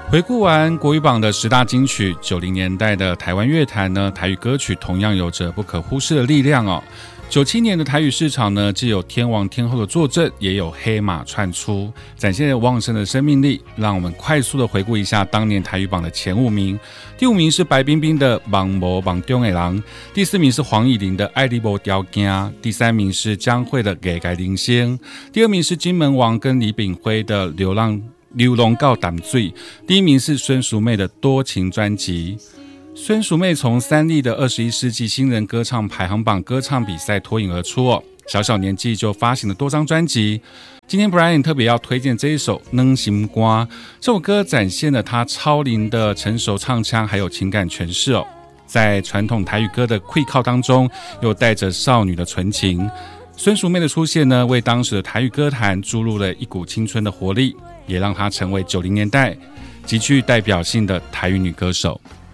回顾完国语榜的10大金曲，90年代的台湾乐坛呢，台语歌曲同样有着不可忽视的力量哦。97年的台语市场呢，既有天王天后的坐镇，也有黑马窜出，展现旺盛的生命力。让我们快速的回顾一下当年台语榜的前5名。第5名是白冰冰的《梦无梦中的人》，第4名是黄乙玲的《爱你无条件》，第3名是江蕙的《月界人生》，第2名是金门王跟李炳辉的《流浪到淡水》，第1名是孙淑妹的《多情》专辑。孙淑妹从3立的21世纪新人歌唱排行榜歌唱比赛脱颖而出哦，小年纪就发行了多张专辑。今天 Brian 特别要推荐这一首《软心歌》，这首歌展现了她超龄的成熟唱腔还有情感诠释哦，在传统台语歌的溃靠当中，又带着少女的纯情。孙淑妹的出现呢，为当时的台语歌坛注入了一股青春的活力，也让她成为90年代极具代表性的台语女歌手。